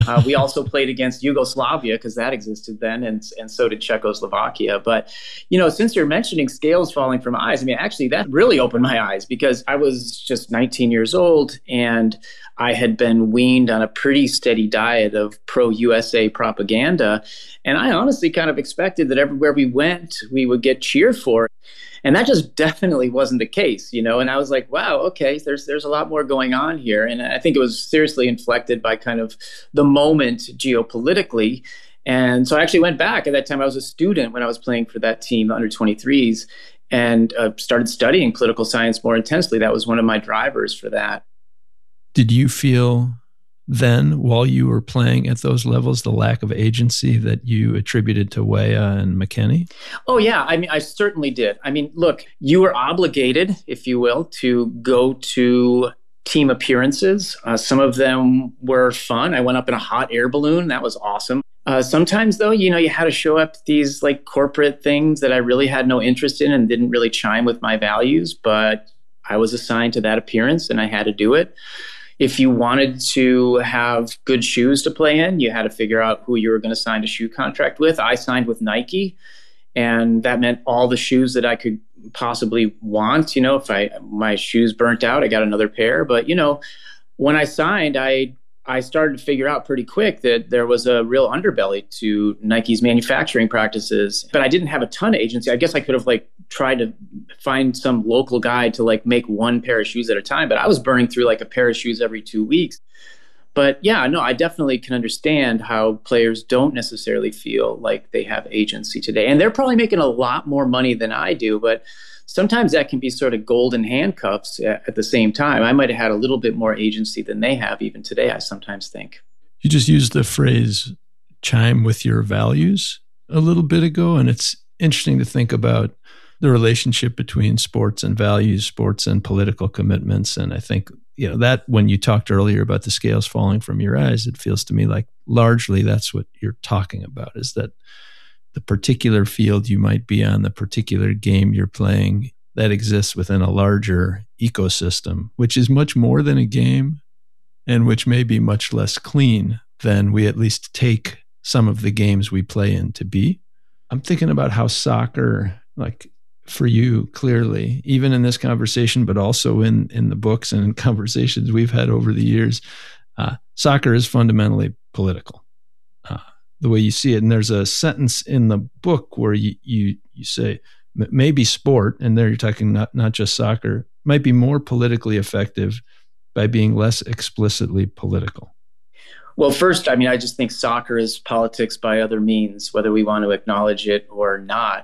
We also played against Yugoslavia because that existed then, and so did Czechoslovakia. But, since you're mentioning scales falling from eyes, I mean, actually, that really opened my eyes because I was just 19 years old and I had been weaned on a pretty steady diet of pro-USA propaganda. And I honestly kind of expected that everywhere we went, we would get cheered for. And that just definitely wasn't the case, And I was like, wow, okay, there's a lot more going on here. And I think it was seriously inflected by kind of the moment geopolitically. And so I actually went back. At that time, I was a student when I was playing for that team, the under 23s, and started studying political science more intensely. That was one of my drivers for that. Did you feel then, while you were playing at those levels, the lack of agency that you attributed to Weah and McKennie? Oh, yeah. I mean, I certainly did. I mean, look, you were obligated, if you will, to go to team appearances. Some of them were fun. I went up in a hot air balloon. That was awesome. Sometimes, though, you had to show up these like corporate things that I really had no interest in and didn't really chime with my values. But I was assigned to that appearance and I had to do it. If you wanted to have good shoes to play in, you had to figure out who you were going to sign a shoe contract with. I signed with Nike, and that meant all the shoes that I could possibly want. If my shoes burnt out, I got another pair. But, when I signed, I started to figure out pretty quick that there was a real underbelly to Nike's manufacturing practices. But I didn't have a ton of agency. I guess I could have tried to find some local guy to make one pair of shoes at a time, but I was burning through a pair of shoes every 2 weeks. But yeah, no, I definitely can understand how players don't necessarily feel like they have agency today. And they're probably making a lot more money than I do, but sometimes that can be sort of golden handcuffs at the same time. I might have had a little bit more agency than they have even today, I sometimes think. You just used the phrase chime with your values a little bit ago, and it's interesting to think about the relationship between sports and values, sports and political commitments. And I think, that when you talked earlier about the scales falling from your eyes, it feels to me like largely that's what you're talking about, is that the particular field you might be on, the particular game you're playing, that exists within a larger ecosystem, which is much more than a game and which may be much less clean than we at least take some of the games we play in to be. I'm thinking about how soccer, for you, clearly, even in this conversation, but also in the books and in conversations we've had over the years, soccer is fundamentally political, the way you see it. And there's a sentence in the book where you say, maybe sport, and there you're talking not just soccer, might be more politically effective by being less explicitly political. Well, first, I just think soccer is politics by other means, whether we want to acknowledge it or not.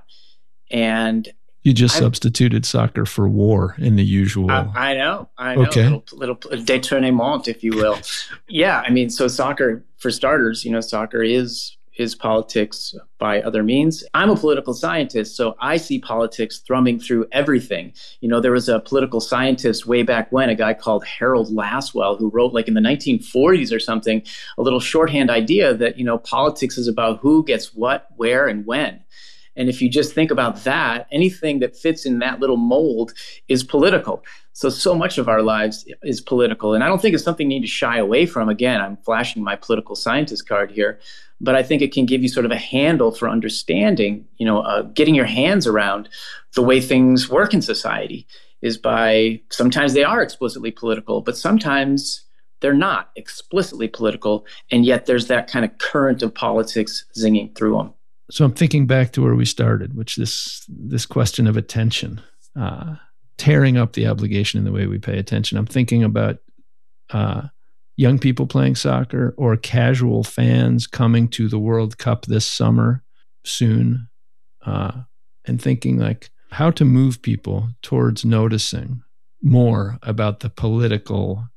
And you just substituted soccer for war in the usual. I know. Okay. Little détournement, if you will. Yeah. So soccer, for starters, soccer is politics by other means. I'm a political scientist, so I see politics thrumming through everything. There was a political scientist way back when, a guy called Harold Lasswell, who wrote in the 1940s or something, a little shorthand idea that, politics is about who gets what, where, and when. And if you just think about that, anything that fits in that little mold is political. So much of our lives is political. And I don't think it's something you need to shy away from. Again, I'm flashing my political scientist card here. But I think it can give you sort of a handle for understanding, getting your hands around the way things work in society is by, sometimes they are explicitly political, but sometimes they're not explicitly political. And yet there's that kind of current of politics zinging through them. So I'm thinking back to where we started, which this question of attention, tearing up the obligation in the way we pay attention. I'm thinking about young people playing soccer or casual fans coming to the World Cup this summer soon, and thinking how to move people towards noticing more about the political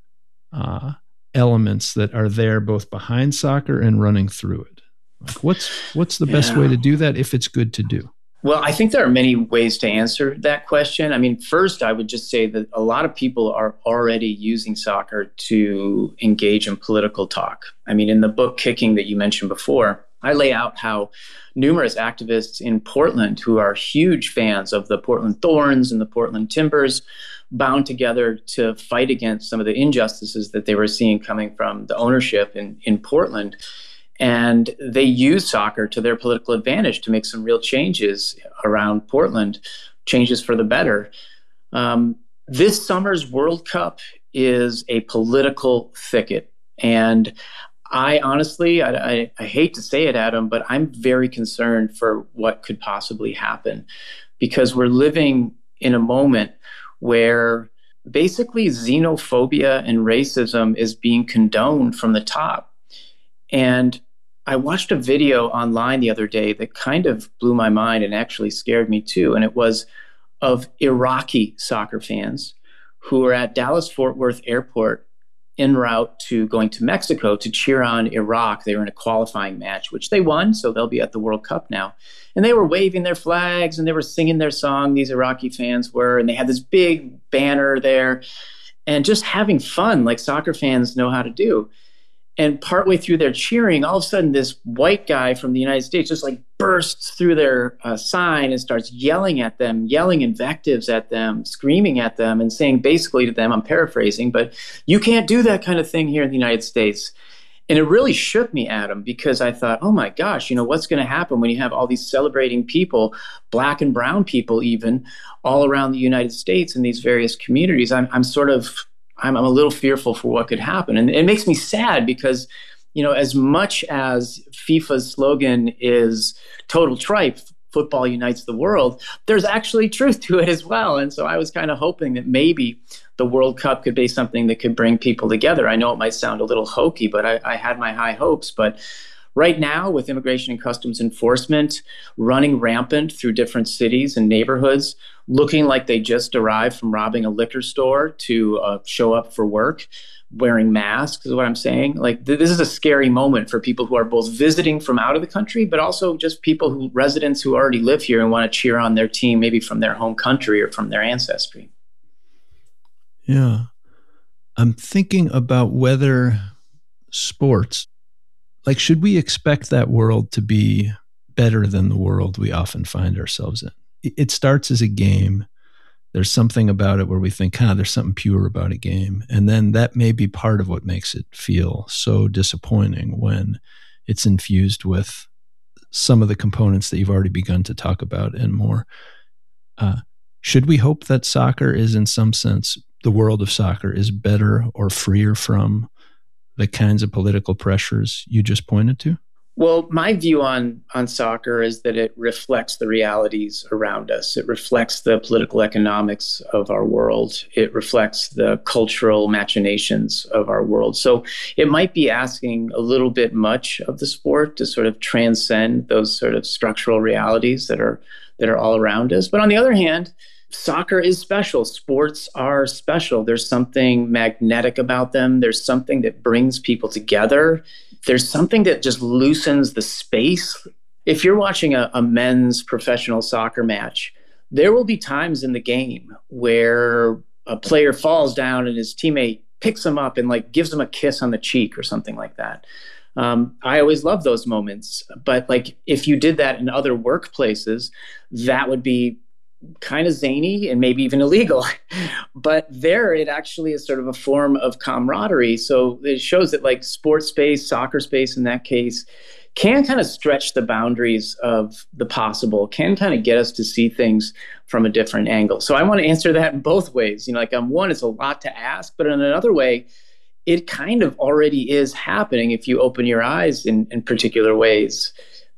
elements that are there both behind soccer and running through it. What's the best way to do that if it's good to do? Well, I think there are many ways to answer that question. First, I would just say that a lot of people are already using soccer to engage in political talk. In the book Kicking that you mentioned before, I lay out how numerous activists in Portland who are huge fans of the Portland Thorns and the Portland Timbers bound together to fight against some of the injustices that they were seeing coming from the ownership in Portland. And they used soccer to their political advantage to make some real changes around Portland, changes for the better. This summer's World Cup is a political thicket. And I honestly, I hate to say it, Adam, but I'm very concerned for what could possibly happen, because we're living in a moment where basically xenophobia and racism is being condoned from the top. And I watched a video online the other day that kind of blew my mind and actually scared me too. And it was of Iraqi soccer fans who were at Dallas-Fort Worth Airport en route to going to Mexico to cheer on Iraq. They were in a qualifying match, which they won, so they'll be at the World Cup now. And they were waving their flags and they were singing their song, these Iraqi fans were, and they had this big banner there and just having fun like soccer fans know how to do. And partway through their cheering, all of a sudden this white guy from the United States just like bursts through their sign and starts yelling at them, yelling invectives at them, screaming at them, and saying basically to them, I'm paraphrasing, but you can't do that kind of thing here in the United States. And it really shook me, Adam, because I thought, oh my gosh, what's going to happen when you have all these celebrating people, black and brown people even, all around the United States in these various communities? I'm a little fearful for what could happen. And it makes me sad because, as much as FIFA's slogan is total tripe, football unites the world, there's actually truth to it as well. And so I was kind of hoping that maybe the World Cup could be something that could bring people together. I know it might sound a little hokey, but I had my high hopes. But right now, with Immigration and Customs Enforcement running rampant through different cities and neighborhoods, looking like they just arrived from robbing a liquor store to show up for work, wearing masks is what I'm saying. Like this is a scary moment for people who are both visiting from out of the country, but also just residents who already live here and want to cheer on their team, maybe from their home country or from their ancestry. Yeah. I'm thinking about whether sports, should we expect that world to be better than the world we often find ourselves in? It starts as a game. There's something about it where we think, there's something pure about a game. And then that may be part of what makes it feel so disappointing when it's infused with some of the components that you've already begun to talk about and more. Should we hope that soccer is, in some sense, the world of soccer is better or freer from the kinds of political pressures you just pointed to? Well, my view on soccer is that it reflects the realities around us. It reflects the political economics of our world. It reflects the cultural machinations of our world. So it might be asking a little bit much of the sport to sort of transcend those sort of structural realities that are all around us. But on the other hand, soccer is special. Sports are special. There's something magnetic about them. There's something that brings people together. There's something that just loosens the space. If you're watching a men's professional soccer match, there will be times in the game where a player falls down and his teammate picks him up and gives him a kiss on the cheek or something like that. I always love those moments. But if you did that in other workplaces, that would be kind of zany and maybe even illegal. But there it actually is sort of a form of camaraderie. So it shows that sports space, soccer space in that case, can kind of stretch the boundaries of the possible, can kind of get us to see things from a different angle. So I want to answer that in both ways. On one, it's a lot to ask, but in another way, it kind of already is happening if you open your eyes in particular ways.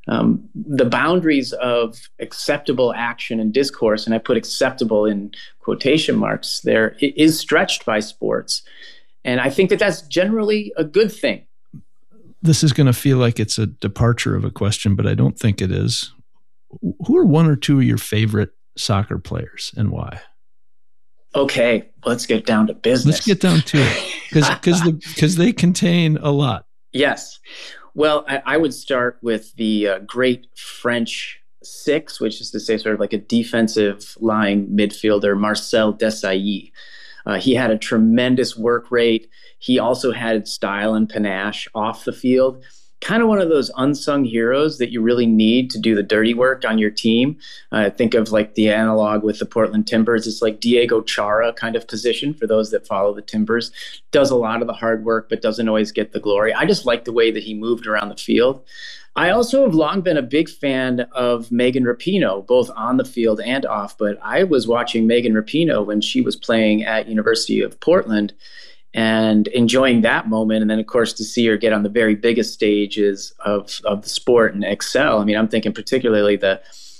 The boundaries of acceptable action and discourse, and I put acceptable in quotation marks there, it is stretched by sports. And I think that that's generally a good thing. This is going to feel like it's a departure of a question, but I don't think it is. Who are one or two of your favorite soccer players and why? Okay, let's get down to business. Let's get down to it because they contain a lot. Yes. Well, I would start with the great French six, which is to say sort of like a defensive line midfielder, Marcel Desailly. He had a tremendous work rate. He also had style and panache off the field. kind of one of those unsung heroes that you really need to do the dirty work on your team. Think of like the analog with the Portland Timbers. It's like Diego Chara kind of position for those that follow the Timbers. Does a lot of the hard work, but doesn't always get the glory. I just like the way that he moved around the field. I also have long been a big fan of Megan Rapinoe, both on the field and off. But I was watching Megan Rapinoe when she was playing at University of Portland and enjoying that moment. And then, of course, to see her get on the very biggest stages of the sport and excel. I mean, I'm thinking particularly the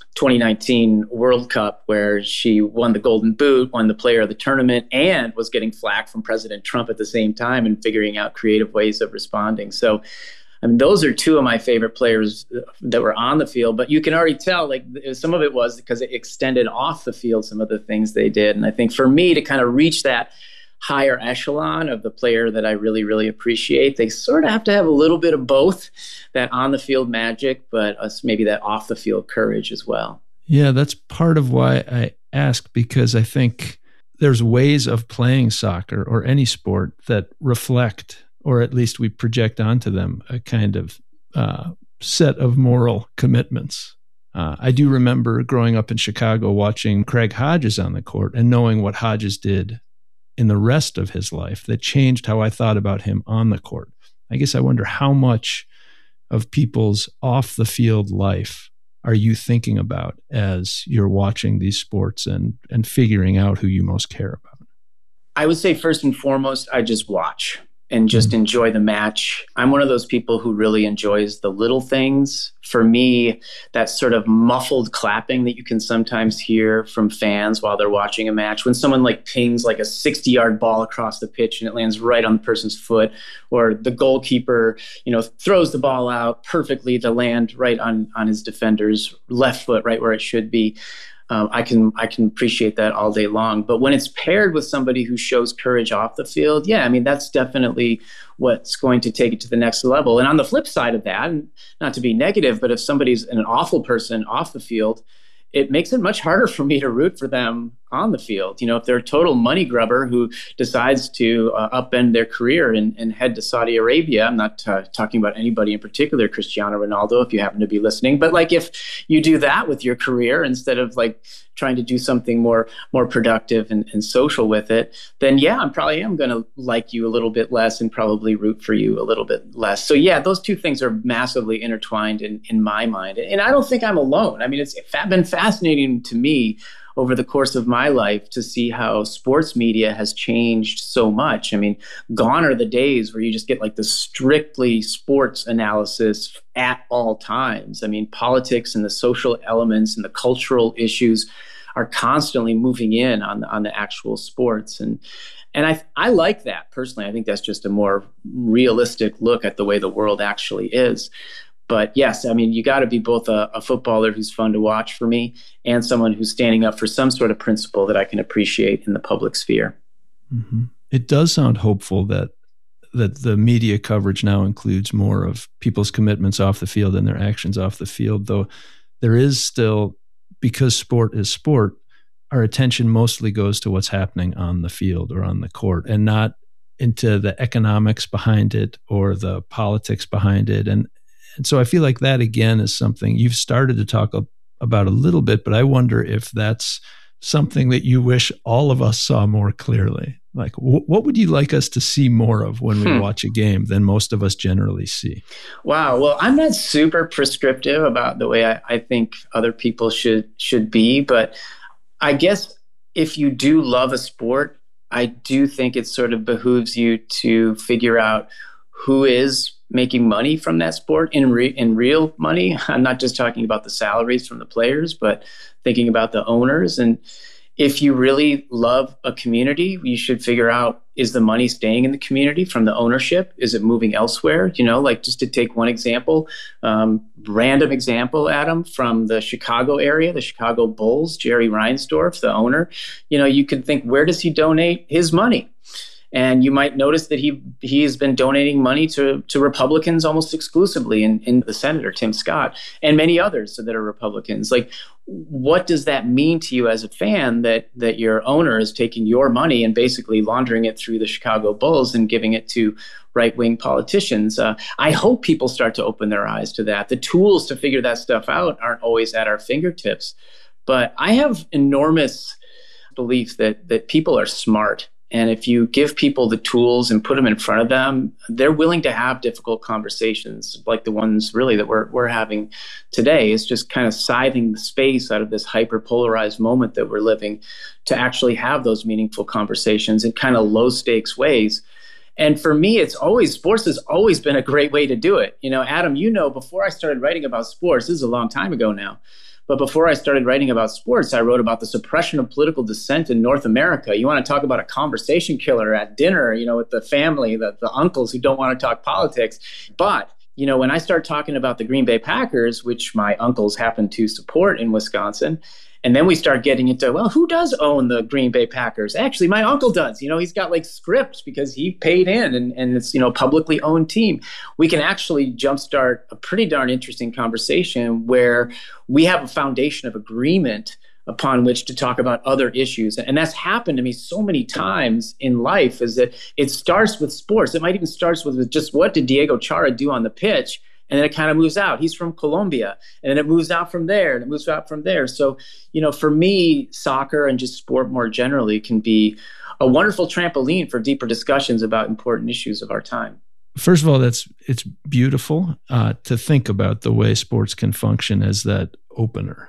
2019 World Cup, where she won the Golden Boot, won the player of the tournament, and was getting flack from President Trump at the same time and figuring out creative ways of responding. So, I mean, those are two of my favorite players that were on the field, but you can already tell, like, some of it was because it extended off the field, some of the things they did. And I think for me to kind of reach that higher echelon of the player that I really, really appreciate, they sort of have to have a little bit of both, that on the field magic, but maybe that off the field courage as well. Yeah, that's part of why I ask, because I think there's ways of playing soccer or any sport that reflect, or at least we project onto them, a kind of set of moral commitments. I do remember growing up in Chicago watching Craig Hodges on the court and knowing what Hodges did in the rest of his life that changed how I thought about him on the court. I guess I wonder how much of people's off the field life are you thinking about as you're watching these sports and figuring out who you most care about? I would say first and foremost, I just watch and just enjoy the match. I'm one of those people who really enjoys the little things. For me, that sort of muffled clapping that you can sometimes hear from fans while they're watching a match, when someone like pings like a 60-yard ball across the pitch and it lands right on the person's foot, or the goalkeeper, throws the ball out perfectly to land right on his defender's left foot, right where it should be. I can appreciate that all day long. But when it's paired with somebody who shows courage off the field, yeah, I mean, that's definitely what's going to take it to the next level. And on the flip side of that, and not to be negative, but if somebody's an awful person off the field, it makes it much harder for me to root for them on the field. If they're a total money grubber who decides to upend their career and head to Saudi Arabia, I'm not talking about anybody in particular, Cristiano Ronaldo, if you happen to be listening, but like if you do that with your career instead of like trying to do something more productive and social with it, then yeah, I probably am going to like you a little bit less and probably root for you a little bit less. So yeah, those two things are massively intertwined in my mind. And I don't think I'm alone. I mean, it's been fascinating to me over the course of my life to see how sports media has changed so much. I mean, gone are the days where you just get like the strictly sports analysis at all times. I mean, politics and the social elements and the cultural issues are constantly moving in on the actual sports. And I like that personally. I think that's just a more realistic look at the way the world actually is. But yes, I mean, you got to be both a footballer who's fun to watch for me and someone who's standing up for some sort of principle that I can appreciate in the public sphere. Mm-hmm. It does sound hopeful that the media coverage now includes more of people's commitments off the field and their actions off the field, though there is still, because sport is sport, our attention mostly goes to what's happening on the field or on the court and not into the economics behind it or the politics behind it. And so I feel like that, again, is something you've started to talk about a little bit, but I wonder if that's something that you wish all of us saw more clearly. Like, what would you like us to see more of when we watch a game than most of us generally see? Wow. Well, I'm not super prescriptive about the way I think other people should be, but I guess if you do love a sport, I do think it sort of behooves you to figure out who is making money from that sport in real money. I'm not just talking about the salaries from the players, but thinking about the owners. And if you really love a community, you should figure out, is the money staying in the community from the ownership? Is it moving elsewhere? Like just to take one example, random example, Adam, from the Chicago area, the Chicago Bulls, Jerry Reinsdorf, the owner, you could think, where does he donate his money? And you might notice that he's been donating money to Republicans almost exclusively in the Senator, Tim Scott, and many others that are Republicans. Like, what does that mean to you as a fan that your owner is taking your money and basically laundering it through the Chicago Bulls and giving it to right-wing politicians? I hope people start to open their eyes to that. The tools to figure that stuff out aren't always at our fingertips. But I have enormous belief that people are smart. And if you give people the tools and put them in front of them, they're willing to have difficult conversations like the ones really that we're having today. It's just kind of scything the space out of this hyper-polarized moment that we're living to actually have those meaningful conversations in kind of low-stakes ways. And for me, sports has always been a great way to do it. Adam, before I started writing about sports, this is a long time ago now, but before I started writing about sports, I wrote about the suppression of political dissent in North America. You want to talk about a conversation killer at dinner, with the family, the uncles who don't want to talk politics. But, when I start talking about the Green Bay Packers, which my uncles happen to support in Wisconsin, and then we start getting into, well, who does own the Green Bay Packers? Actually, my uncle does. He's got like scripts because he paid in and it's, publicly owned team. We can actually jumpstart a pretty darn interesting conversation where we have a foundation of agreement upon which to talk about other issues. And that's happened to me so many times in life, is that it starts with sports. It might even start with just what did Diego Chara do on the pitch? And then it kind of moves out. He's from Colombia. And then it moves out from there. And it moves out from there. So, for me, soccer and just sport more generally can be a wonderful trampoline for deeper discussions about important issues of our time. First of all, it's beautiful to think about the way sports can function as that opener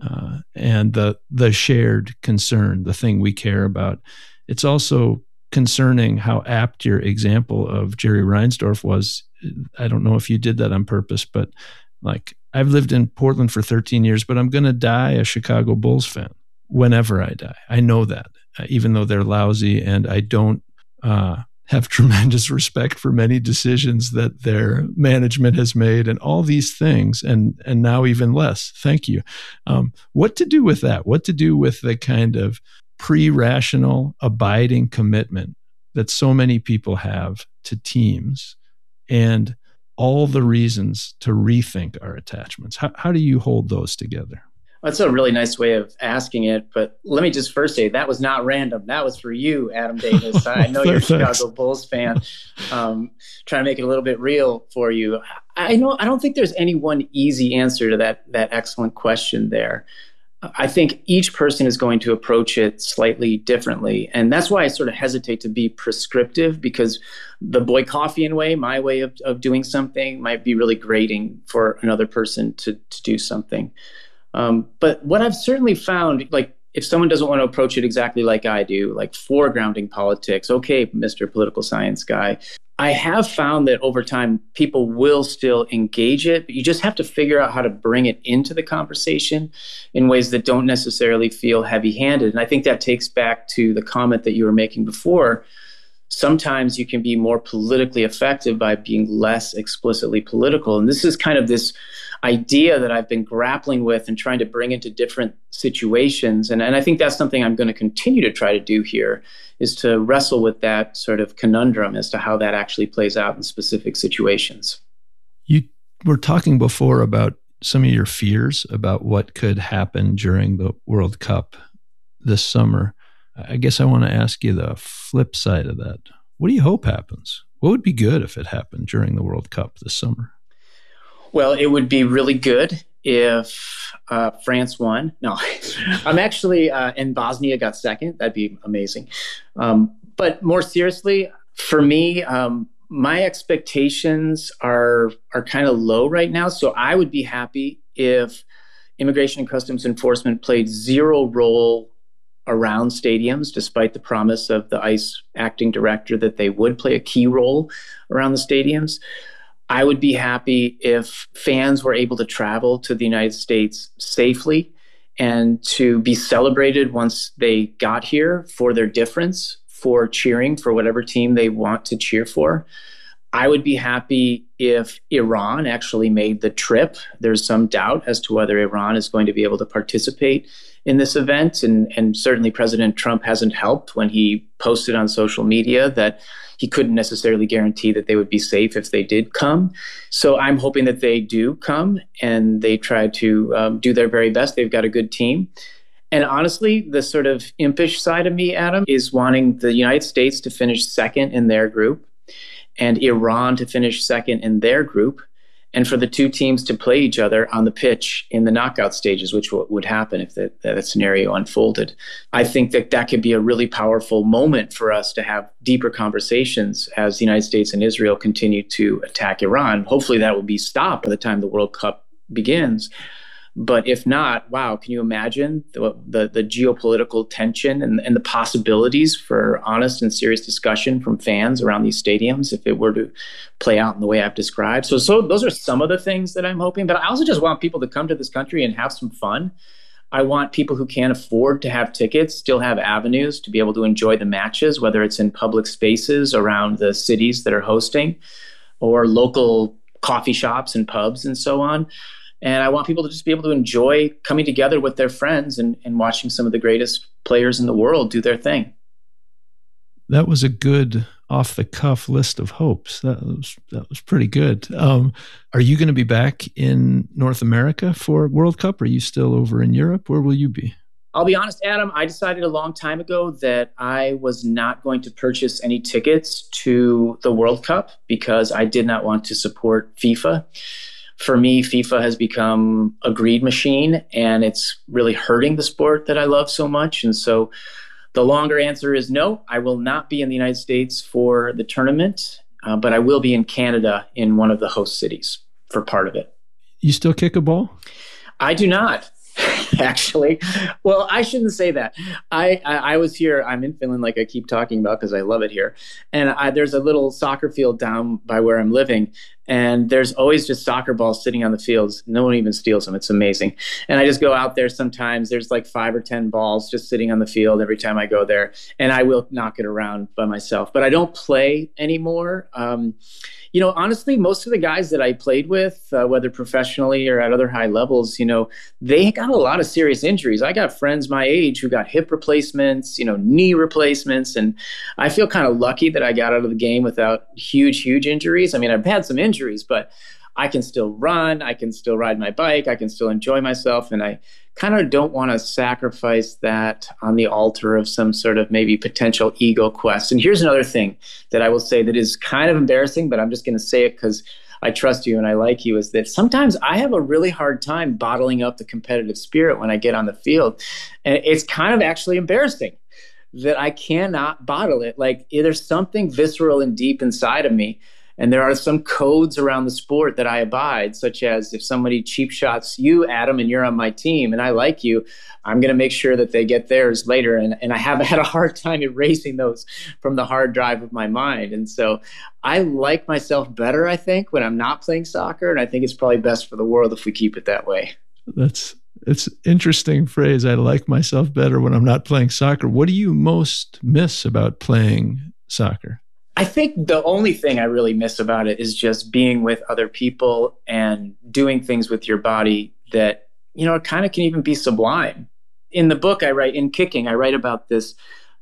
and the shared concern, the thing we care about. It's also concerning how apt your example of Jerry Reinsdorf was. I don't know if you did that on purpose, but like, I've lived in Portland for 13 years, but I'm going to die a Chicago Bulls fan whenever I die. I know that, even though they're lousy, and I don't have tremendous respect for many decisions that their management has made and all these things, and now even less. Thank you. What to do with that? What to do with the kind of pre-rational, abiding commitment that so many people have to teams, and all the reasons to rethink our attachments? How do you hold those together? That's a really nice way of asking it, but let me just first say that was not random. That was for you, Adam Davis. I know you're a Chicago Bulls fan. Trying to make it a little bit real for you. I don't think there's any one easy answer to that excellent question there. I think each person is going to approach it slightly differently. And that's why I sort of hesitate to be prescriptive, because the Boykoffian way, my way of doing something, might be really grating for another person to do something. But what I've certainly found, like, if someone doesn't want to approach it exactly like I do, like foregrounding politics, okay, Mr. Political Science guy, I have found that over time, people will still engage it, but you just have to figure out how to bring it into the conversation in ways that don't necessarily feel heavy-handed. And I think that takes back to the comment that you were making before. Sometimes you can be more politically effective by being less explicitly political. And this is kind of this idea that I've been grappling with and trying to bring into different situations. And I think that's something I'm going to continue to try to do here, is to wrestle with that sort of conundrum as to how that actually plays out in specific situations. You were talking before about some of your fears about what could happen during the World Cup this summer. I guess I want to ask you the flip side of that. What do you hope happens? What would be good if it happened during the World Cup this summer? Well, it would be really good if France won. No, I'm actually, and Bosnia got second. That'd be amazing. But more seriously, for me, my expectations are kind of low right now. So I would be happy if Immigration and Customs Enforcement played zero role around stadiums, despite the promise of the ICE acting director that they would play a key role around the stadiums. I would be happy if fans were able to travel to the United States safely and to be celebrated once they got here for their difference, for cheering for whatever team they want to cheer for. I would be happy if Iran actually made the trip. There's some doubt as to whether Iran is going to be able to participate in this event. And certainly President Trump hasn't helped when he posted on social media that he couldn't necessarily guarantee that they would be safe if they did come. So I'm hoping that they do come and they try to do their very best. They've got a good team. And honestly, the sort of impish side of me, Adam, is wanting the United States to finish second in their group and Iran to finish second in their group, and for the two teams to play each other on the pitch in the knockout stages, which would happen if that scenario unfolded. I think that could be a really powerful moment for us to have deeper conversations as the United States and Israel continue to attack Iran. Hopefully that will be stopped by the time the World Cup begins. But if not, wow, can you imagine the geopolitical tension and the possibilities for honest and serious discussion from fans around these stadiums if it were to play out in the way I've described? So those are some of the things that I'm hoping. But I also just want people to come to this country and have some fun. I want people who can't afford to have tickets still have avenues to be able to enjoy the matches, whether it's in public spaces around the cities that are hosting or local coffee shops and pubs and so on. And I want people to just be able to enjoy coming together with their friends and watching some of the greatest players in the world do their thing. That was a good off-the-cuff list of hopes. That was pretty good. Are you going to be back in North America for World Cup? Are you still over in Europe? Where will you be? I'll be honest, Adam, I decided a long time ago that I was not going to purchase any tickets to the World Cup because I did not want to support FIFA. For me, FIFA has become a greed machine, and it's really hurting the sport that I love so much. And so the longer answer is no, I will not be in the United States for the tournament, but I will be in Canada in one of the host cities for part of it. You still kick a ball? I do not. Actually, well, I shouldn't say that. I was here. I'm in Finland, like I keep talking about, because I love it here. And there's a little soccer field down by where I'm living, and there's always just soccer balls sitting on the fields. No one even steals them. It's amazing. And I just go out there sometimes. There's like 5 or 10 balls just sitting on the field every time I go there, and I will knock it around by myself. But I don't play anymore. Honestly, most of the guys that I played with, whether professionally or at other high levels, they got a lot of serious injuries. I got friends my age who got hip replacements, knee replacements. And I feel kind of lucky that I got out of the game without huge injuries. I mean, I've had some injuries, but I can still run. I can still ride my bike. I can still enjoy myself. And I kind of don't want to sacrifice that on the altar of some sort of maybe potential ego quest. And here's another thing that I will say that is kind of embarrassing, but I'm just going to say it because I trust you and I like you, is that sometimes I have a really hard time bottling up the competitive spirit when I get on the field. And it's kind of actually embarrassing that I cannot bottle it. Like there's something visceral and deep inside of me. And there are some codes around the sport that I abide, such as if somebody cheap shots you, Adam, and you're on my team and I like you, I'm going to make sure that they get theirs later. And I have had a hard time erasing those from the hard drive of my mind. And so I like myself better, I think, when I'm not playing soccer. And I think it's probably best for the world if we keep it that way. It's an interesting phrase. I like myself better when I'm not playing soccer. What do you most miss about playing soccer? I think the only thing I really miss about it is just being with other people and doing things with your body that, kind of can even be sublime. In the book in Kicking, I write about this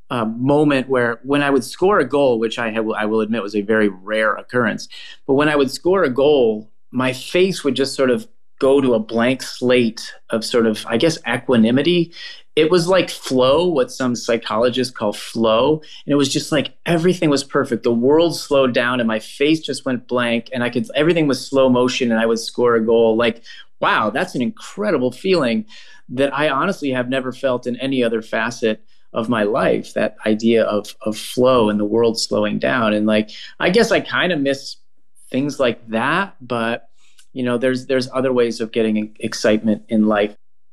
moment where when I would score a goal, which I will admit was a very rare occurrence, but when I would score a goal, my face would just sort of go to a blank slate of sort of, I guess, equanimity. It was like flow, what some psychologists call flow. And it was just like everything was perfect. The world slowed down and my face just went blank and everything was slow motion and I would score a goal. Like, wow, that's an incredible feeling that I honestly have never felt in any other facet of my life, that idea of flow and the world slowing down. And like, I guess I kind of miss things like that, but there's other ways of getting excitement in life.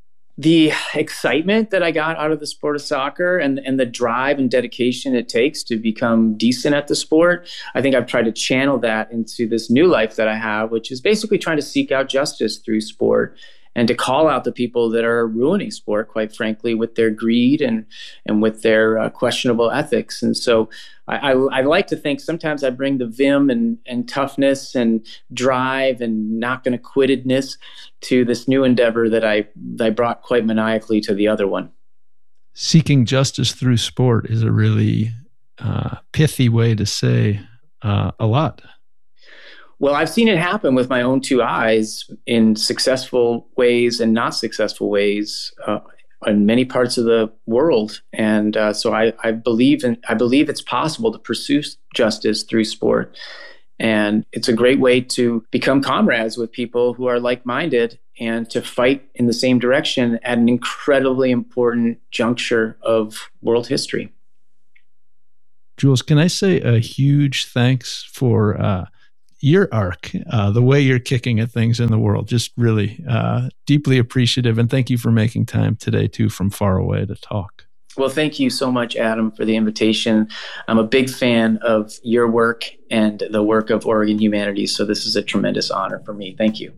The excitement that I got out of the sport of soccer and the drive and dedication it takes to become decent at the sport, I think I've tried to channel that into this new life that I have, which is basically trying to seek out justice through sport and to call out the people that are ruining sport, quite frankly, with their greed and with their questionable ethics. And so I like to think sometimes I bring the vim and toughness and drive and not going to quittedness to this new endeavor that I brought quite maniacally to the other one. Seeking justice through sport is a really pithy way to say a lot. Well, I've seen it happen with my own two eyes in successful ways and not successful ways in many parts of the world. And so I believe it's possible to pursue justice through sport. And it's a great way to become comrades with people who are like-minded and to fight in the same direction at an incredibly important juncture of world history. Jules, can I say a huge thanks for your arc, the way you're kicking at things in the world? Just really deeply appreciative. And thank you for making time today, too, from far away to talk. Well, thank you so much, Adam, for the invitation. I'm a big fan of your work and the work of Oregon Humanities, so this is a tremendous honor for me. Thank you.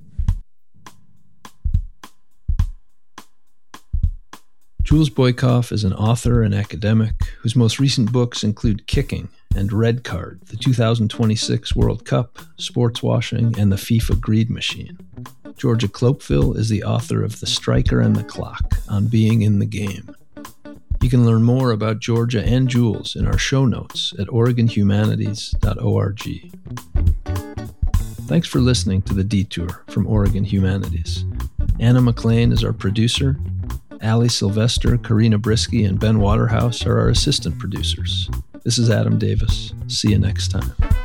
Jules Boykoff is an author and academic whose most recent books include Kicking and Red Card, the 2026 World Cup, Sports Washing, and the FIFA Greed Machine. Georgia Clopeville is the author of The Striker and the Clock on Being in the Game. You can learn more about Georgia and Jules in our show notes at OregonHumanities.org. Thanks for listening to The Detour from Oregon Humanities. Anna McLean is our producer. Ali Sylvester, Karina Brisky, and Ben Waterhouse are our assistant producers. This is Adam Davis. See you next time.